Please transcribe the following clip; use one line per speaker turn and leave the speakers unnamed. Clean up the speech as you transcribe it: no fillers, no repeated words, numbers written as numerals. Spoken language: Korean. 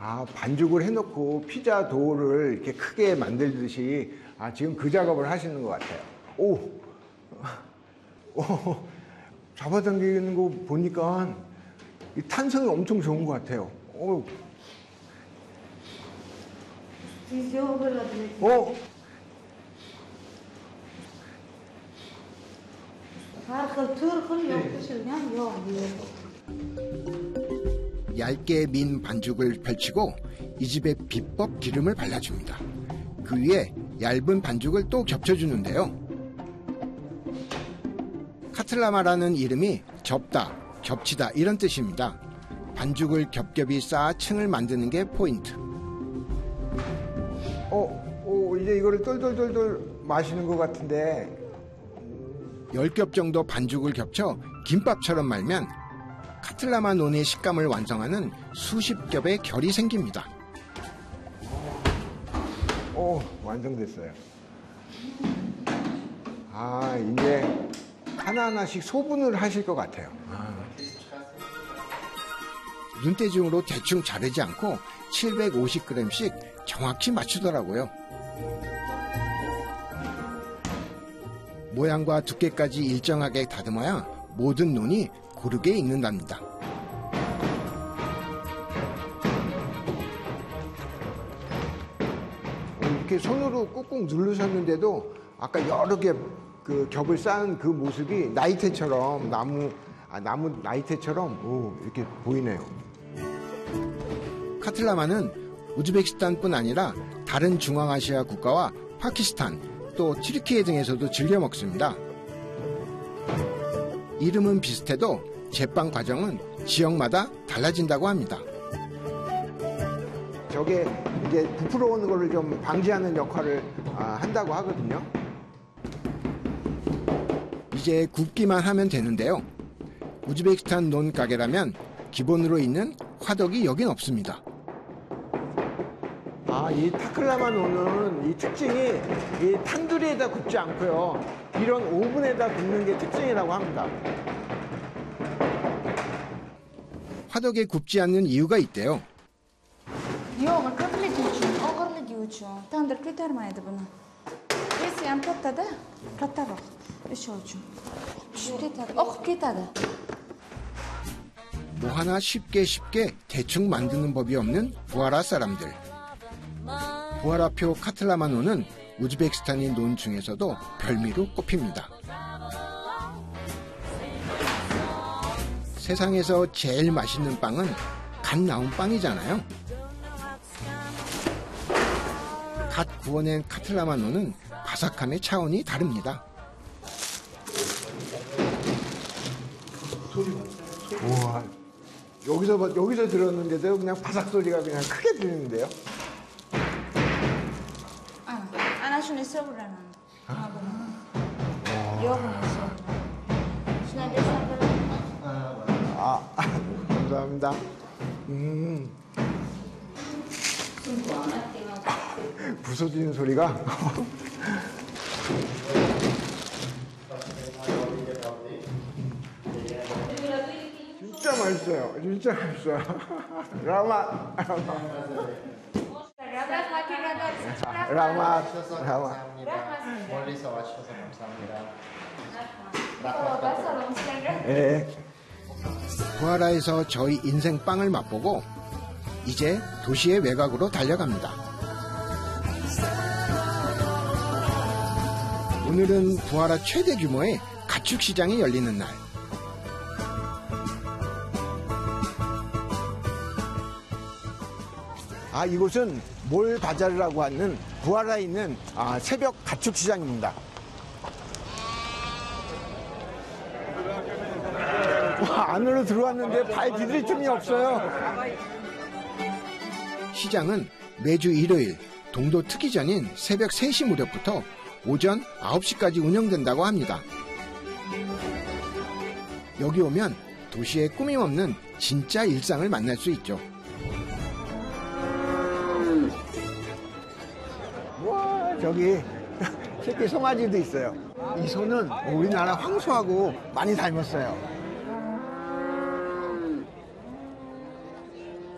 아, 반죽을 해놓고 피자 도우를 이렇게 크게 만들듯이 지금 그 작업을 하시는 것 같아요. 오, 잡아당기는 거 보니까 이 탄성이 엄청 좋은 것 같아요. 오. 얇게 민 반죽을 펼치고 이 집의 비법 기름을 발라줍니다. 그 위에 얇은 반죽을 또 겹쳐주는데요. 카틀라마라는 이름이 접다, 겹치다 이런 뜻입니다. 반죽을 겹겹이 쌓아 층을 만드는 게 포인트. 이제 이거를 똘똘똘똘 마시는 것 같은데 10겹 정도 반죽을 겹쳐 김밥처럼 말면 카틀라마 논의 식감을 완성하는 수십 겹의 결이 생깁니다. 완성됐어요. 이제 하나하나씩 소분을 하실 것 같아요. 눈대중으로 대충 자르지 않고 750g씩 정확히 맞추더라고요. 모양과 두께까지 일정하게 다듬어야 모든 논이 고르게 익는답니다. 이렇게 손으로 꾹꾹 누르셨는데도 아까 여러 개 그 겹을 쌓은 그 모습이 나이테처럼 나무 나이테처럼 이렇게 보이네요. 카틀라마는 우즈베키스탄뿐 아니라 다른 중앙아시아 국가와 파키스탄 또 튀르키예 등에서도 즐겨 먹습니다. 이름은 비슷해도 제빵 과정은 지역마다 달라진다고 합니다. 저게 이제 부풀어 오는 거를 좀 방지하는 역할을 한다고 하거든요. 이제 굽기만 하면 되는데요. 우즈베키스탄 논 가게라면 기본으로 있는 화덕이 여긴 없습니다. 이 타클라마 논은 이 특징이 이 탄두리에다 굽지 않고요. 이런 오븐에다 굽는 게 특징이라고 합니다. 화덕에 굽지 않는 이유가 있대요. 뭐 하나 쉽게 대충 만드는 법이 없는 부하라 사람들. 부하라표 카틀라마 논은 우즈베키스탄인 논 중에서도 별미로 꼽힙니다. 세상에서 제일 맛있는 빵은 갓 나온 빵이잖아요. 갓 구워낸 카틀라마 논은 바삭함의 차원이 다릅니다. 우와, 여기서 들었는데도 그냥 바삭 소리가 그냥 크게 들리는데요. 감사합니다. 부서지는 소리가. 진짜 맛있어요. 진짜 맛있어요. 라마.
멀리서 와주셔서 감사합니다.
네. 부하라에서 저희 인생 빵을 맛보고 이제 도시의 외곽으로 달려갑니다. 오늘은 부하라 최대 규모의 가축 시장이 열리는 날. 이곳은 몰 바자르라고 하는 부하라에 있는 새벽 가축 시장입니다. 안으로 들어왔는데 발 디딜 틈이 없어요. 시장은 매주 일요일 동도 트기 전인 새벽 3시 무렵부터 오전 9시까지 운영된다고 합니다. 여기 오면 도시의 꾸밈 없는 진짜 일상을 만날 수 있죠. 와, 저기 새끼 송아지도 있어요. 이 소는 우리나라 황소하고 많이 닮았어요.